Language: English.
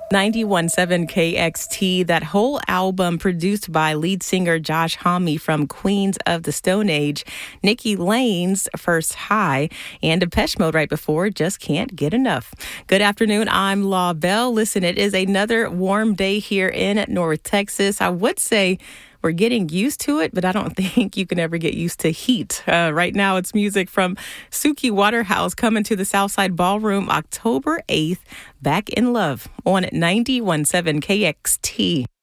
91.7 KXT, that whole album produced by lead singer Josh Homme from Queens of the Stone Age, Nikki Lane's First High, and Depeche Mode right before, Just Can't Get Enough. Good afternoon, I'm Law Bell. Listen, it is another warm day here in North Texas. I would say we're getting used to it, but I don't think you can ever get used to heat. Right now, it's music from Suki Waterhouse coming to the Southside Ballroom October 8th. Back in Love on 91.7 KXT.